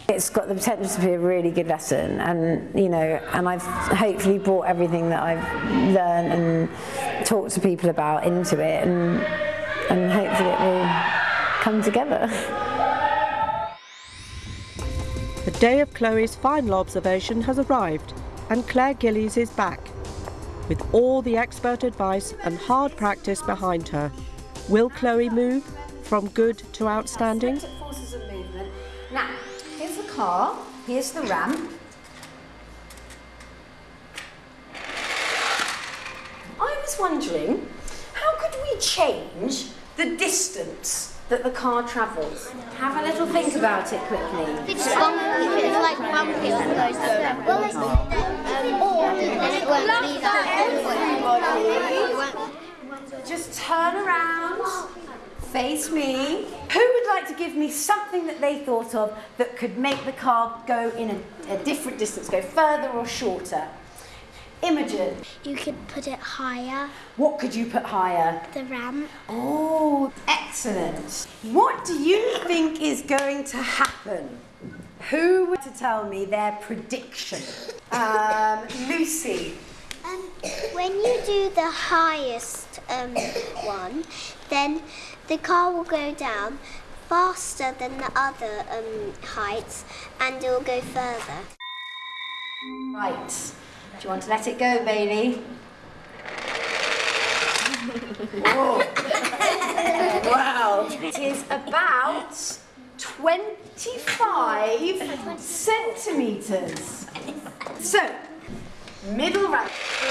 It's got the potential to be a really good lesson, and you know, and I've hopefully brought everything that I've learned and talked to people about into it, and hopefully it will come together. The day of Chloe's final observation has arrived, and Claire Gillies is back. With all the expert advice and hard practice behind her, will Chloe move from good to outstanding? Forces of movement. Now, here's the car, here's the ramp. I was wondering, how could we change the distance that the car travels? Have a little think about it quickly. It's like bumpy on those or then it won't be that. Just turn around, face me. Who would like to give me something that they thought of that could make the car go in a different distance, go further or shorter? Imogen. You could put it higher. What could you put higher? The ramp. Oh, excellent. What do you think is going to happen? Who would to tell me their prediction? Lucy. When you do the highest one, then the car will go down faster than the other heights, and it will go further. Right. Do you want to let it go, Bailey? Whoa. Wow. It is about 25 centimetres. So, middle ramp.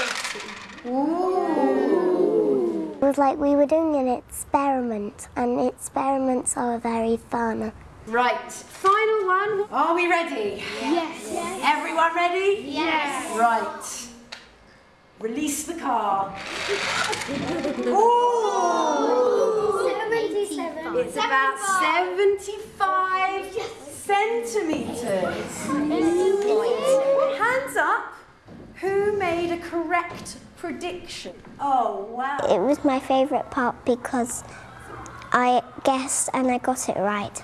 Ooh. It was like we were doing an experiment, and experiments are very fun. Right, final one. Are we ready? Yes. Everyone ready? Yes. Right. Release the car. Ooh. 77. It's about 75 centimetres. Hands up. Who made a correct prediction? Oh, wow. It was my favourite part because I guessed and I got it right.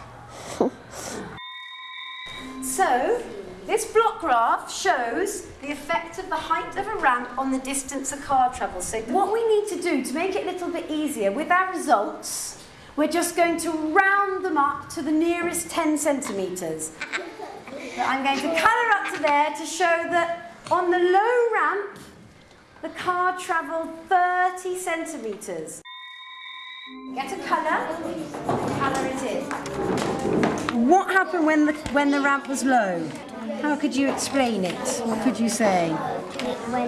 So, this block graph shows the effect of the height of a ramp on the distance a car travels. So what we need to do to make it a little bit easier with our results, we're just going to round them up to the nearest 10 centimetres. But I'm going to colour up to there to show that on the low ramp, the car travelled 30 centimetres. Get a colour, colour it in. What happened when the ramp was low? How could you explain it? What could you say? It went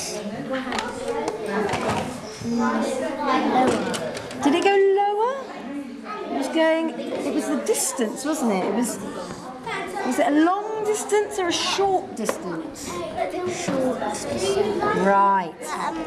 lower. Did it go lower? It was the distance, wasn't it? Was it a long distance or a short distance? Short distance. Right.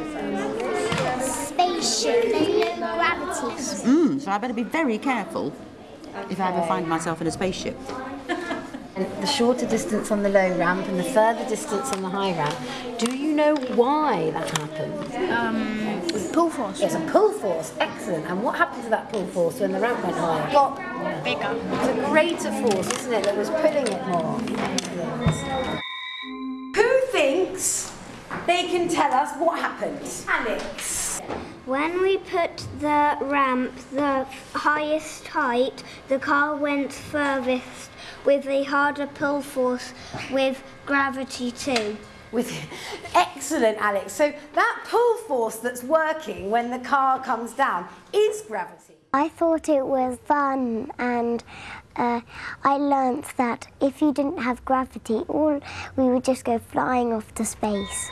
Spaceship, there's no gravity. So I better be very careful if I ever find myself in a spaceship. And the shorter distance on the low ramp and the further distance on the high ramp. Do you know why that happened? Pull force. It's a pull force. Excellent. And what happened to that pull force when the ramp went higher? Got Bigger. It's a greater force, isn't it, that was pulling it more. Who thinks they can tell us what happened? Alex. When we put the ramp the highest height, the car went furthest with a harder pull force with gravity too. Excellent, Alex. So that pull force that's working when the car comes down is gravity. I thought it was fun, and I learnt that if you didn't have gravity, we would just go flying off to space.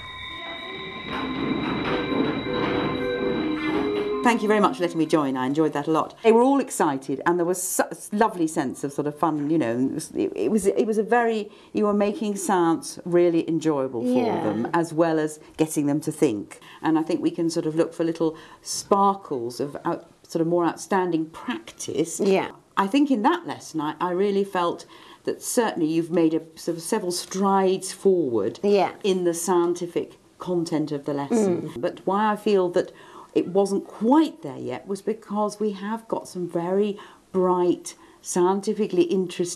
Thank you very much for letting me join. I enjoyed that a lot. They were all excited, and there was such a lovely sense of sort of fun, you know. It was a very, you were making sounds really enjoyable for them, as well as getting them to think. And I think we can sort of look for little sparkles of sort of more outstanding practice. Yeah. I think in that lesson, I really felt that certainly you've made a sort of several strides forward in the scientific content of the lesson. But why I feel that it wasn't quite there yet was because we have got some very bright, scientifically interesting